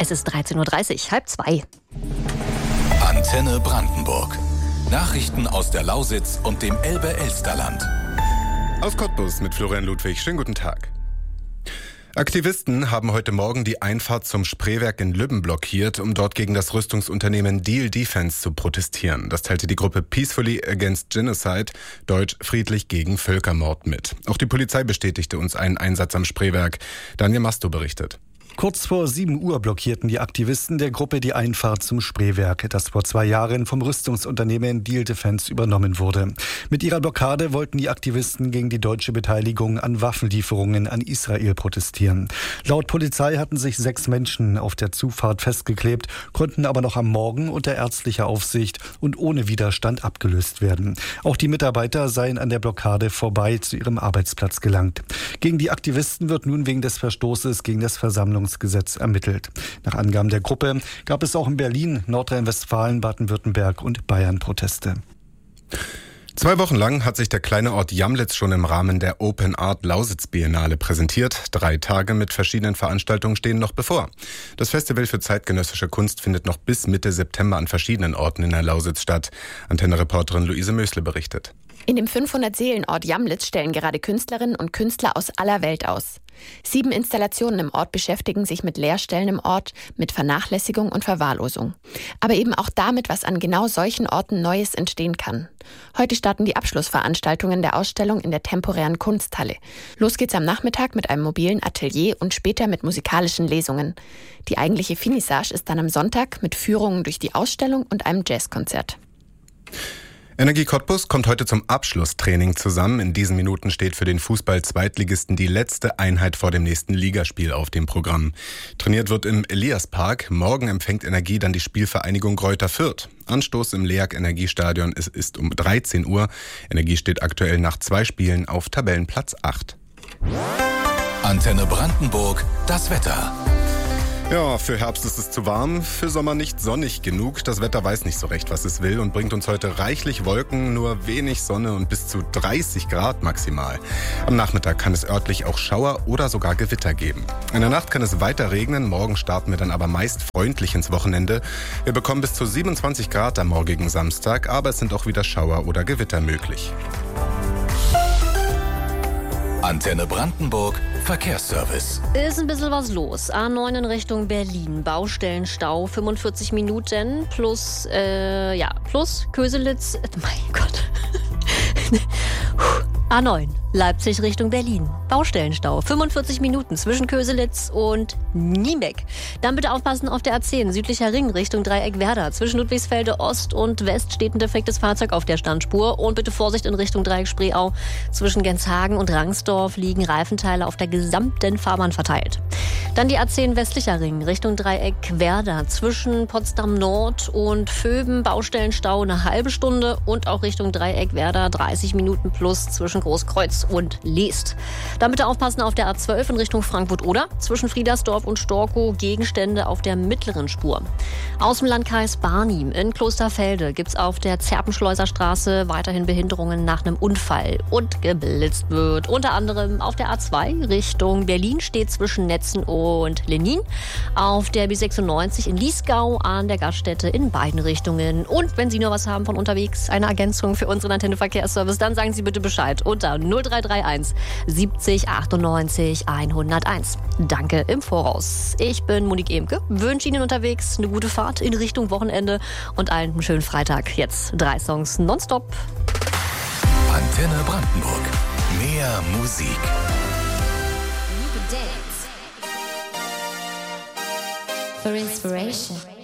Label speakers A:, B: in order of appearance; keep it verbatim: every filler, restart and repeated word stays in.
A: Es ist dreizehn Uhr dreißig, halb zwei.
B: Antenne Brandenburg. Nachrichten aus der Lausitz und dem Elbe-Elsterland.
C: Aus Cottbus mit Florian Ludwig. Schönen guten Tag. Aktivisten haben heute Morgen die Einfahrt zum Spreewerk in Lübben blockiert, um dort gegen das Rüstungsunternehmen Diehl Defence zu protestieren. Das teilte die Gruppe Peacefully Against Genocide, deutsch friedlich gegen Völkermord, mit. Auch die Polizei bestätigte uns einen Einsatz am Spreewerk. Daniel Masto berichtet.
D: Kurz vor sieben Uhr blockierten die Aktivisten der Gruppe die Einfahrt zum Spreewerk, das vor zwei Jahren vom Rüstungsunternehmen Diehl Defence übernommen wurde. Mit ihrer Blockade wollten die Aktivisten gegen die deutsche Beteiligung an Waffenlieferungen an Israel protestieren. Laut Polizei hatten sich sechs Menschen auf der Zufahrt festgeklebt, konnten aber noch am Morgen unter ärztlicher Aufsicht und ohne Widerstand abgelöst werden. Auch die Mitarbeiter seien an der Blockade vorbei zu ihrem Arbeitsplatz gelangt. Gegen die Aktivisten wird nun wegen des Verstoßes gegen das Versammlungsgesetz ermittelt. Nach Angaben der Gruppe gab es auch in Berlin, Nordrhein-Westfalen, Baden-Württemberg und Bayern Proteste.
C: Zwei Wochen lang hat sich der kleine Ort Jamlitz schon im Rahmen der Open Art Lausitz Biennale präsentiert. Drei Tage mit verschiedenen Veranstaltungen stehen noch bevor. Das Festival für zeitgenössische Kunst findet noch bis Mitte September an verschiedenen Orten in der Lausitz statt. Antenne-Reporterin Luise Mösle berichtet.
A: In dem fünfhundert-Seelen-Ort Jamlitz stellen gerade Künstlerinnen und Künstler aus aller Welt aus. Sieben Installationen im Ort beschäftigen sich mit Leerstellen im Ort, mit Vernachlässigung und Verwahrlosung. Aber eben auch damit, was an genau solchen Orten Neues entstehen kann. Heute starten die Abschlussveranstaltungen der Ausstellung in der temporären Kunsthalle. Los geht's am Nachmittag mit einem mobilen Atelier und später mit musikalischen Lesungen. Die eigentliche Finissage ist dann am Sonntag mit Führungen durch die Ausstellung und einem Jazzkonzert.
C: Energie Cottbus kommt heute zum Abschlusstraining zusammen. In diesen Minuten steht für den Fußball-Zweitligisten die letzte Einheit vor dem nächsten Ligaspiel auf dem Programm. Trainiert wird im Eliaspark. Morgen empfängt Energie dann die Spielvereinigung Greuther Fürth. Anstoß im Leag Energiestadion ist, ist um dreizehn Uhr. Energie steht aktuell nach zwei Spielen auf Tabellenplatz acht.
B: Antenne Brandenburg, das Wetter.
C: Ja, für Herbst ist es zu warm, für Sommer nicht sonnig genug. Das Wetter weiß nicht so recht, was es will und bringt uns heute reichlich Wolken, nur wenig Sonne und bis zu dreißig Grad maximal. Am Nachmittag kann es örtlich auch Schauer oder sogar Gewitter geben. In der Nacht kann es weiter regnen, morgen starten wir dann aber meist freundlich ins Wochenende. Wir bekommen bis zu siebenundzwanzig Grad am morgigen Samstag, aber es sind auch wieder Schauer oder Gewitter möglich.
B: Antenne Brandenburg, Verkehrsservice.
A: Ist ein bisschen was los. A neun in Richtung Berlin. Baustellenstau, fünfundvierzig Minuten plus, äh, ja, plus Köselitz. Mein Gott. A neun, Leipzig Richtung Berlin. Baustellenstau, fünfundvierzig Minuten zwischen Köselitz und Niebeck. Dann bitte aufpassen auf der A zehn, südlicher Ring Richtung Dreieck-Werder. Zwischen Ludwigsfelde Ost und West steht ein defektes Fahrzeug auf der Standspur. Und bitte Vorsicht in Richtung Dreieck-Spreeau. Zwischen Genshagen und Rangsdorf liegen Reifenteile auf der gesamten Fahrbahn verteilt. Dann die A zehn, westlicher Ring Richtung Dreieck-Werder. Zwischen Potsdam Nord und Vöben Baustellenstau eine halbe Stunde. Und auch Richtung Dreieck-Werder dreißig Minuten plus zwischen Großkreuz und Leest. Dann bitte aufpassen auf der A zwölf in Richtung Frankfurt-Oder. Zwischen Friedersdorf und Storkow Gegenstände auf der mittleren Spur. Aus dem Landkreis Barnim in Klosterfelde gibt es auf der Zerpenschleuserstraße weiterhin Behinderungen nach einem Unfall und geblitzt wird. Unter anderem auf der A zwei Richtung Berlin steht zwischen Netzen und Lenin. Auf der B sechsundneunzig in Liesgau an der Gaststätte in beiden Richtungen. Und wenn Sie noch was haben von unterwegs, eine Ergänzung für unseren Antenne Verkehrsservice, dann sagen Sie bitte Bescheid unter null drei drei eins siebzig achtundneunzig hunderteins. Danke im Voraus. Ich bin Monique Emke, wünsche Ihnen unterwegs eine gute Fahrt in Richtung Wochenende und allen einen schönen Freitag. Jetzt drei Songs nonstop.
B: Antenne Brandenburg. Mehr Musik.
E: For inspiration.